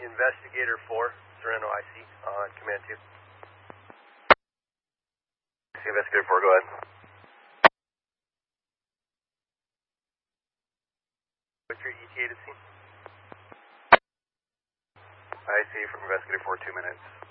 Investigator 4, Sereno IC, on Command 2. Investigator 4, go ahead. What's your ETA to scene? I see from Investigator 4, 2 minutes.